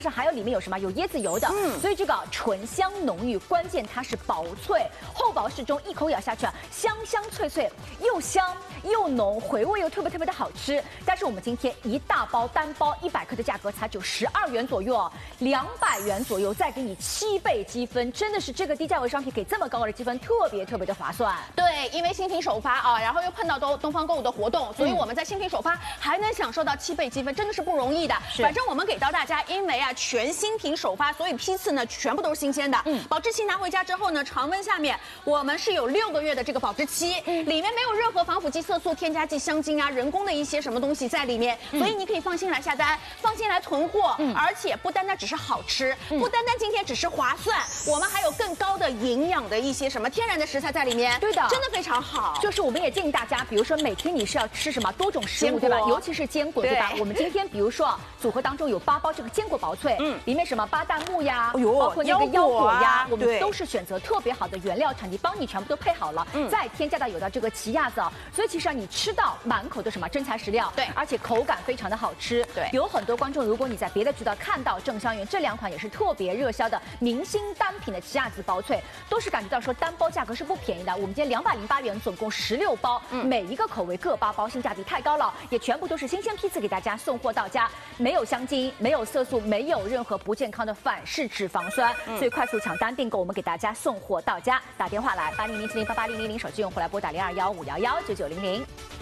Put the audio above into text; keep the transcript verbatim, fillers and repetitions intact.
是还有里面有什么？有椰子油的，嗯，所以这个醇香浓郁，关键它是薄脆，厚薄适中，一口咬下去啊，香香脆脆，又香又浓，回味又特别特别的好吃。但是我们今天一大包单包一百克的价格才只有十二元左右哦，两百元左右，再给你七倍积分，真的是这个低价位商品给这么高的积分，特别特别的划算。 对，因为新品首发啊，然后又碰到东东方购物的活动，所以我们在新品首发还能享受到七倍积分，真的是不容易的。反正我们给到大家，因为啊。全新品首发，所以批次呢全部都是新鲜的。嗯，保质期拿回家之后呢，常温下面我们是有六个月的这个保质期，嗯，里面没有任何防腐剂、色素、添加剂、香精啊、人工的一些什么东西在里面，嗯，所以你可以放心来下单，放心来囤货。嗯，而且不单单只是好吃，嗯，不单单今天只是划算，我们还有更高的营养的一些什么天然的食材在里面。 对的， 真的非常好。 就是我们也建议大家，比如说每天你是要吃什么多种食物，对吧？尤其是坚果，对吧？我们今天比如说组合当中有八包这个坚果薄脆。嗯，里面什么巴旦木呀，哎、包括那个腰果呀，我们都是选择特别好的原料产地，帮你全部都配好了，嗯，再添加到有的这个奇亚籽，所以其实啊，你吃到满口的什么真材实料， 对， 而且口感非常的好吃， 对， 有很多观众，如果你在别的渠道看到正香园这两款也是特别热销的明星单品的奇亚籽薄脆，都是感觉到说单包价格是不便宜的，我们今天两百零八元，总共十六包，嗯，每一个口味各八包，性价比太高了，也全部都是新鲜批次给大家送货到家，没有香精，没有色素，没有任何不健康的反式脂肪酸，嗯、所以快速抢单订购，我们给大家送货到家。打电话来八零零七零八八零零零，手机用户来拨打零二幺五幺幺九九零零。